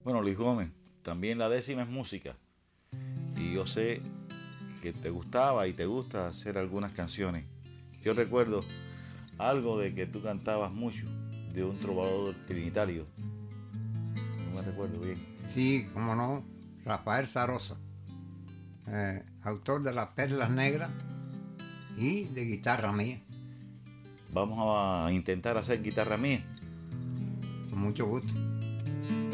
Bueno, Luis Gómez, también la décima es música. Y yo sé que te gustaba y te gusta hacer algunas canciones. Yo recuerdo algo de que tú cantabas mucho, de un trovador trinitario. No me recuerdo bien. Sí, como no, Rafael Zarosa, autor de Las Perlas Negras y de Guitarra Mía. Vamos a intentar hacer guitarra mía. Con mucho gusto.